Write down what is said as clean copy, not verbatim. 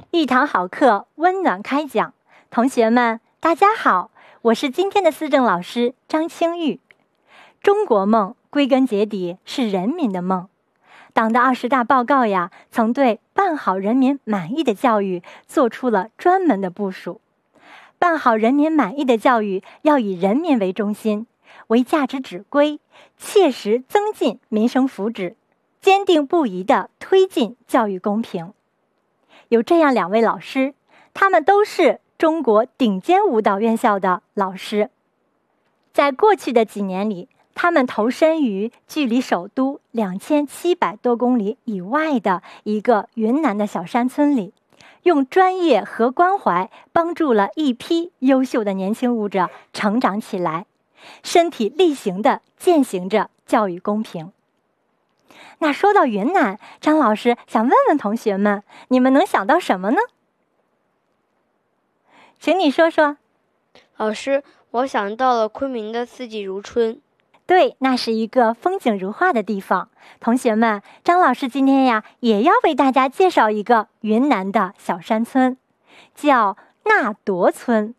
一堂好课，温暖开讲。同学们，大家好，我是今天的思政老师张清玉。中国梦归根结底是人民的梦。党的20大报告呀，曾对办好人民满意的教育做出了专门的部署。办好人民满意的教育，要以人民为中心，为价值指归，切实增进民生福祉，坚定不移地推进教育公平。有这样2位老师，他们都是中国顶尖舞蹈院校的老师。在过去的几年里，他们投身于距离首都2700多公里以外的一个云南的小山村里，用专业和关怀帮助了一批优秀的年轻舞者成长起来，身体力行地践行着教育公平。那说到云南，张老师想问问同学们，你们能想到什么呢？请你说说。 老师，我想到了昆明的四季如春。 对，那是一个风景如画的地方。同学们，张老师今天呀，也要为大家介绍一个云南的小山村，叫纳铎村。